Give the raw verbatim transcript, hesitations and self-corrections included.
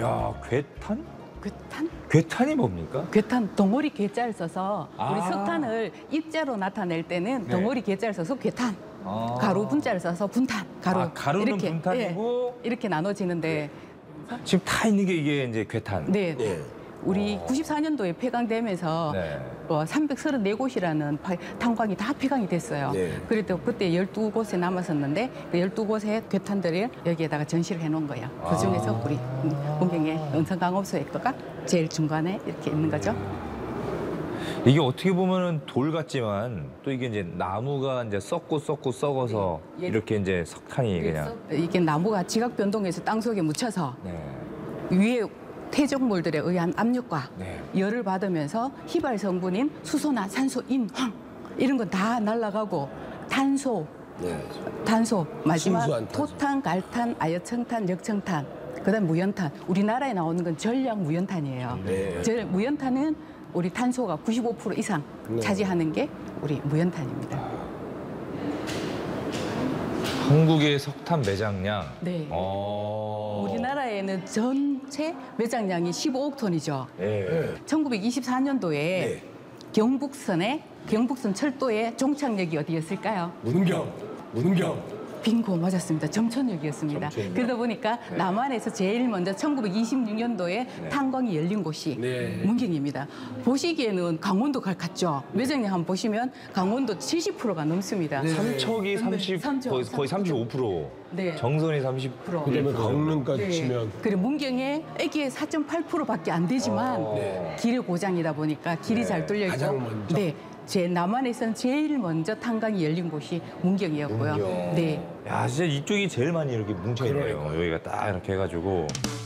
야, 괴탄? 괴탄? 괴탄이 뭡니까? 괴탄, 덩어리 괴자를 써서 우리 아. 석탄을 입자로 나타낼 때는 네. 덩어리 괴자를 써서 괴탄, 아. 가루 분자를 써서 분탄, 가루. 아, 가루는 분탄이고 예, 이렇게 나눠지는데 지금 다 있는 게 이게 이제 괴탄. 네. 예. 우리 어. 구십사 년도에 폐광되면서 네. 어, 삼백삼십사 곳이라는 파- 탄광이 다 폐광이 됐어요. 네. 그래도 그때 열두 곳에 남았었는데 그 열두 곳의 괴탄들을 여기에다가 전시를 해놓은 거예요. 그 중에서 우리 문경의 은성광업소액도가 제일 중간에 이렇게 있는 거죠. 이게 어떻게 보면은 돌 같지만 또 이게 이제 나무가 이제 썩고 썩고 썩어서 네. 예. 이렇게 이제 석탄이 그냥. 이게 나무가 지각 변동해서 땅 속에 묻혀서 네. 위에 퇴적물들에 의한 압력과 네. 열을 받으면서 휘발 성분인 수소나 산소, 인, 황 이런 건 다 날아가고 탄소, 네. 탄소 마지막 순수한 탄소. 토탄, 갈탄, 아연청탄, 역청탄, 그다음 무연탄. 우리나라에 나오는 건 전량 무연탄이에요. 네. 저 무연탄은 우리 탄소가 구십오 퍼센트 이상 네. 차지하는 게 우리 무연탄입니다. 한국의 석탄 매장량. 네. 어. 우리나라에는 전체 매장량이 십오억 톤이죠. 예. 천구백이십사 년도에 네. 경북선에 경북선 철도의 종착역이 어디였을까요? 문경. 문경. 빙고 맞았습니다. 점천역이었습니다. 점천역. 그러다 보니까 남한에서 제일 먼저 천구백이십육 년도에 탄광이 열린 곳이 네. 문경입니다. 보시기에는 강원도 같죠? 매장량 한번 보시면 강원도 칠십 퍼센트가 넘습니다. 삼척이 삼십, 삼척, 거의, 거의 삼십오 퍼센트. 네. 정선이 삼십 퍼센트. 그다음에 강릉까지 치면 그리고 문경에 애기의 사 점 팔 퍼센트밖에 안 되지만 네. 길의 고장이다 보니까 길이 네. 잘 뚫려 있고 가장 먼저. 네. 제 남한에선 제일 먼저 탄광이 열린 곳이 문경이었고요. 문경. 네. 야, 진짜 이쪽이 제일 많이 이렇게 뭉쳐 있네요. 여기가 딱 이렇게 해가지고.